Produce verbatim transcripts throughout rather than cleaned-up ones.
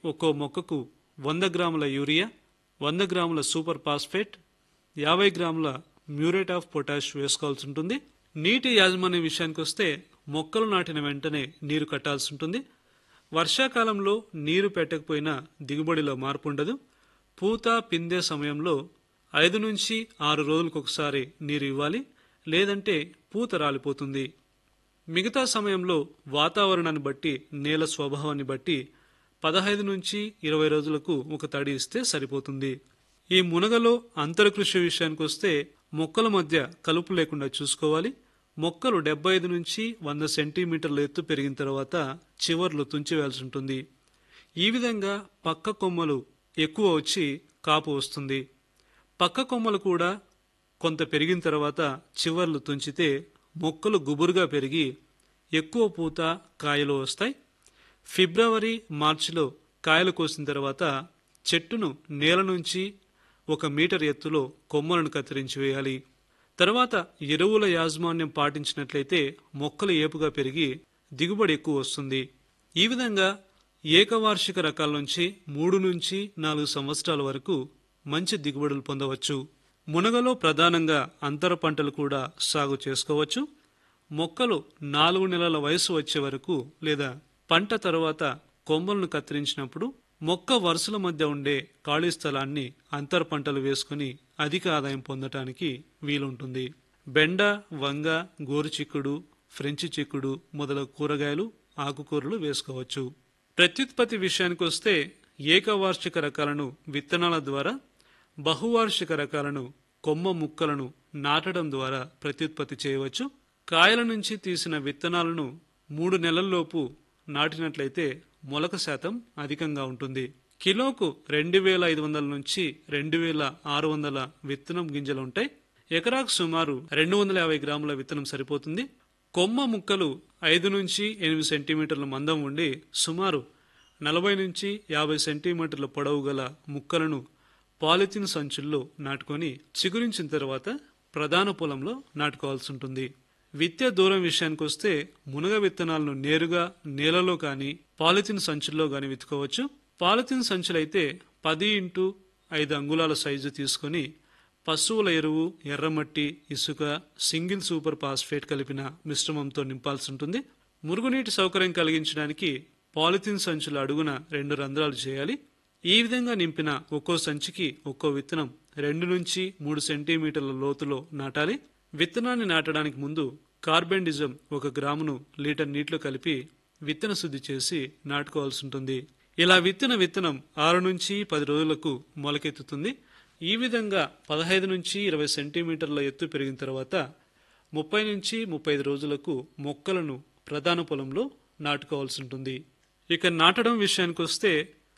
ఒక్కో మొక్కకు వంద గ్రాముల యూరియా, వంద గ్రాముల సూపర్ ఫాస్ఫేట్, యాభై గ్రాముల మ్యూరేట్ ఆఫ్ పొటాష్ వేసుకోవాల్సి ఉంటుంది. నీటి యాజమాన్యం విషయానికి వస్తే మొక్కలు నాటిన వెంటనే నీరు కట్టాల్సి ఉంటుంది. వర్షాకాలంలో నీరు పెట్టకపోయినా దిగుబడిలో మార్పు ఉండదు. పూత పిందే సమయంలో ఐదు నుంచి ఆరు రోజులకు ఒకసారి నీరు ఇవ్వాలి, లేదంటే పూత రాలిపోతుంది. మిగతా సమయంలో వాతావరణాన్ని బట్టి, నేల స్వభావాన్ని బట్టి పదహైదు నుంచి ఇరవై రోజులకు ఒక తడి ఇస్తే సరిపోతుంది. ఈ మునగలో అంతరకృషి విషయానికి వస్తే మొక్కల మధ్య కలుపు లేకుండా చూసుకోవాలి. మొక్కలు డెబ్బై ఐదు నుంచి వంద సెంటీమీటర్ల ఎత్తు పెరిగిన తర్వాత చివర్లు తుంచివేయాల్సి ఉంటుంది. ఈ విధంగా పక్క కొమ్మలు ఎక్కువ వచ్చి కాపు వస్తుంది. పక్క కొమ్మలు కూడా కొంత పెరిగిన తర్వాత చివర్లు తుంచితే మొక్కలు గుబురుగా పెరిగి ఎక్కువ పూత కాయలు వస్తాయి. ఫిబ్రవరి మార్చిలో కాయలు కోసిన తర్వాత చెట్టును నేల నుంచి ఒక మీటర్ ఎత్తులో కొమ్మలను కత్తిరించి వేయాలి. తర్వాత ఎరువుల యాజమాన్యం పాటించినట్లయితే మొక్కలు ఏపుగా పెరిగి దిగుబడి ఎక్కువ వస్తుంది. ఈ విధంగా ఏకవార్షిక రకాల నుంచి మూడు నుంచి నాలుగు సంవత్సరాల వరకు మంచి దిగుబడులు పొందవచ్చు. మునగలో ప్రధానంగా అంతర పంటలు కూడా సాగు చేసుకోవచ్చు. మొక్కలు నాలుగు నెలల వయసు వచ్చే వరకు లేదా పంట తరువాత కొమ్మలను కత్తిరించినప్పుడు మొక్క వరుసల మధ్య ఉండే ఖాళీ స్థలాన్ని అంతర పంటలు వేసుకుని అధిక ఆదాయం పొందటానికి వీలుంటుంది. బెండ, వంగ, గోరుచిక్కుడు, ఫ్రెంచి చిక్కుడు మొదలగు కూరగాయలు, ఆకుకూరలు వేసుకోవచ్చు. ప్రత్యుత్పత్తి విషయానికి వస్తే ఏకవార్షిక రకాలను విత్తనాల ద్వారా, బహువార్షిక రకాలను కొమ్మ ముక్కలను నాటడం ద్వారా ప్రత్యుత్పత్తి చేయవచ్చు. కాయల నుంచి తీసిన విత్తనాలను మూడు నెలల్లోపు నాటినట్లయితే మొలక శాతం అధికంగా ఉంటుంది. కిలోకు రెండు వేల ఐదు వందల నుంచి రెండు వేల ఆరు వందల విత్తనం గింజలు ఉంటాయి. ఎకరాకు సుమారు రెండు వందల యాభై గ్రాముల విత్తనం సరిపోతుంది. కొమ్మ ముక్కలు ఐదు నుంచి ఎనిమిది సెంటీమీటర్ల మందం ఉండి సుమారు నలభై నుంచి యాభై సెంటీమీటర్ల పొడవు గల ముక్కలను పాలిథిన్ సంచుల్లో నాటుకొని చిగురించిన తర్వాత ప్రధాన పొలంలో నాటుకోవాల్సి ఉంటుంది. విత్తే దూరం విషయానికి వస్తే మునగ విత్తనాలను నేరుగా నేలలో కానీ పాలిథిన్ సంచుల్లో కానీ విత్తుకోవచ్చు. పాలిథిన్ సంచులైతే పది ఇంటూ ఐదు అంగుళాల సైజు తీసుకొని పశువుల ఎరువు, ఎర్రమట్టి, ఇసుక, సింగిల్ సూపర్ ఫాస్ఫేట్ కలిపిన మిశ్రమంతో నింపాల్సి ఉంటుంది. మురుగునీటి సౌకర్యం కలిగించడానికి పాలిథిన్ సంచుల అడుగున రెండు రంధ్రాలు చేయాలి. ఈ విధంగా నింపిన ఒక్కో సంచికి ఒక్కో విత్తనం రెండు నుంచి మూడు సెంటీమీటర్ల లోతులో నాటాలి. విత్తనాన్ని నాటడానికి ముందు కార్బెండిజం ఒక గ్రామును లీటర్ నీటిలో కలిపి విత్తన శుద్ధి చేసి నాటుకోవాల్సి ఉంటుంది. ఇలా విత్తిన విత్తనం ఆరు నుంచి పది రోజులకు మొలకెత్తుతుంది. ఈ విధంగా పదహైదు నుంచి ఇరవై సెంటీమీటర్ల ఎత్తు పెరిగిన తర్వాత ముప్పై నుంచి ముప్పై ఐదు రోజులకు మొక్కలను ప్రధాన పొలంలో నాటుకోవాల్సి ఉంటుంది. ఇక నాటడం విషయానికి వస్తే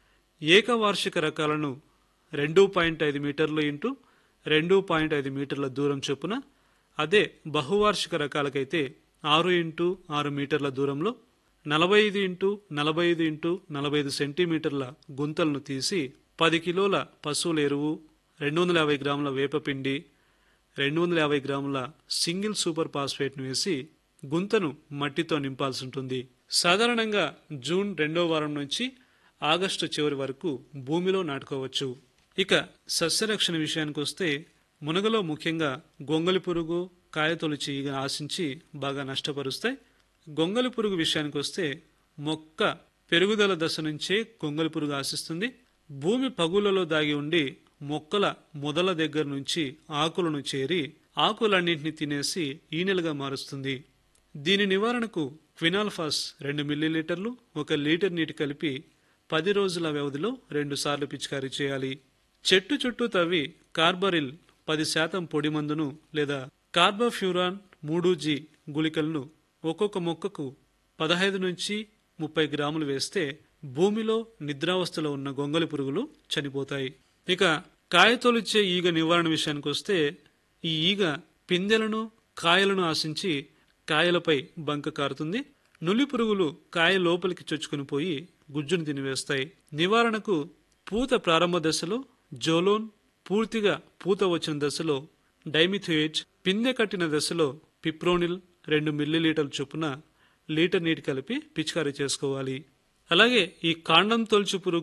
ఏకవార్షిక రకాలను రెండు పాయింట్ ఐదు మీటర్లు ఇంటూ రెండు పాయింట్ ఐదు మీటర్ల దూరం చొప్పున, అదే బహువార్షిక రకాలకైతే ఆరు ఇంటూ ఆరు మీటర్ల దూరంలో నలభై ఐదు ఇంటూ నలభై ఐదు ఇంటూ నలభై ఐదు సెంటీమీటర్ల గుంతలను తీసి పది కిలోల పశువుల ఎరువు, రెండు వందల యాభై గ్రాముల వేపపిండి, రెండు వందల యాభై గ్రాముల సింగిల్ సూపర్ ఫాస్ఫేట్ను వేసి గుంతను మట్టితో నింపాల్సి ఉంటుంది. సాధారణంగా జూన్ రెండో వారం నుంచి ఆగస్టు చివరి వరకు భూమిలో నాటుకోవచ్చు. ఇక సస్యరక్షణ విషయానికి వస్తే మునగలో ముఖ్యంగా గొంగలి పురుగు, కాయతొలుచి ఈగ ఆశించి బాగా నష్టపరుస్తాయి. గొంగలి పురుగు విషయానికి వస్తే మొక్క పెరుగుదల దశ నుంచే గొంగలి పురుగు ఆశిస్తుంది. భూమి పగులలో దాగి ఉండి మొక్కల మొదల దగ్గర నుంచి ఆకులను చేరి ఆకులన్నింటినీ తినేసి ఈనెలుగా మారుస్తుంది. దీని నివారణకు క్వినాల్ఫాస్ రెండు మిల్లీలీటర్లు ఒక లీటర్ నీటి కలిపి పది రోజుల వ్యవధిలో రెండు సార్లు పిచికారీ చేయాలి. చెట్టు చుట్టూ తవ్వి కార్బరిల్ పది శాతం పొడి మందును లేదా కార్బోఫ్యూరాన్ మూడు జీ గుళికలను ఒక్కొక్క మొక్కకు పదహైదు నుంచి ముప్పై గ్రాములు వేస్తే భూమిలో నిద్రావస్థలో ఉన్న గొంగలి పురుగులు చనిపోతాయి. ఇక కాయతొలిచే ఈగ నివారణ విషయానికి వస్తే ఈ ఈగ పిందెలను, కాయలను ఆశించి కాయలపై బంక కారుతుంది. నులి పురుగులు కాయ లోపలికి చొచ్చుకుని పోయి గుజ్జును తినివేస్తాయి. నివారణకు పూత ప్రారంభ దశలో జోలోన్, పూర్తిగా పూత వచ్చిన దశలో డైమిథోయేట్, పిందె కట్టిన దశలో పిప్రోనిల్ రెండు మిల్లీలీటర్ల చొప్పున లీటర్ నీటి కలిపి పిచికారీ చేసుకోవాలి. అలాగే ఈ కాండం తొలుచు పురుగు